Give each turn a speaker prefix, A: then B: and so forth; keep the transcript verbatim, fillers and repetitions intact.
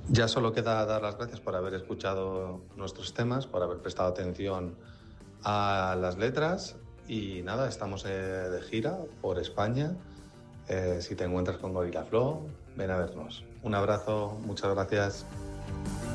A: Ya solo queda dar las gracias por haber escuchado nuestros temas, por haber prestado atención a las letras y nada, estamos eh, de gira por España. Eh, si te encuentras con Gorilla Flow, ven a vernos. Un abrazo, muchas gracias.